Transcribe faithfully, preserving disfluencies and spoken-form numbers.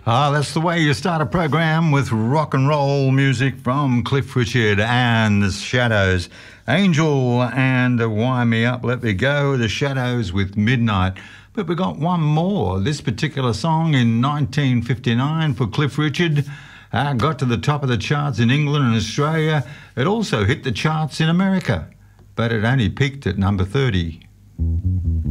Ah, that's the way you start a program, with rock and roll music from Cliff Richard and the Shadows. Angel and Wind Me Up, Let Me Go, the Shadows with Midnight. But we got one more. This particular song in nineteen fifty-nine for Cliff Richard uh, got to the top of the charts in England and Australia. It also hit the charts in America, but it only peaked at number thirty.